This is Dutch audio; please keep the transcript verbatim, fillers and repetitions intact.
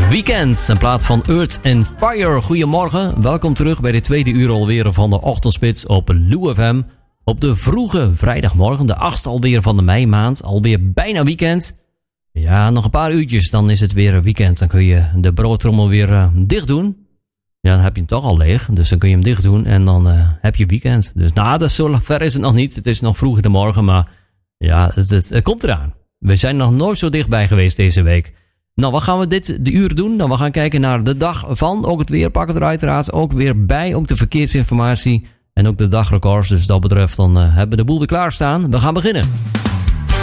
Weekend, een plaat van Earth and Fire. Goedemorgen, welkom terug bij de tweede uur alweer van de Ochtendspits op Lou F M. Op de vroege vrijdagmorgen, de achtste alweer van de meimaand. Alweer bijna weekend. Ja, nog een paar uurtjes, dan is het weer weekend. Dan kun je de broodtrommel weer uh, dicht doen. Ja, dan heb je hem toch al leeg, dus dan kun je hem dicht doen en dan uh, heb je weekend. Dus nou, dat is zo ver is het nog niet. Het is nog vroeg in de morgen, maar ja, het, het, het komt eraan. We zijn nog nooit zo dichtbij geweest deze week. Nou, wat gaan we dit de uur doen? Nou, we gaan kijken naar de dag van. Ook het weer pakken we er uiteraard ook weer bij. Ook de verkeersinformatie en ook de dagrecords. Dus dat betreft dan uh, hebben we de boel weer klaarstaan. We gaan beginnen.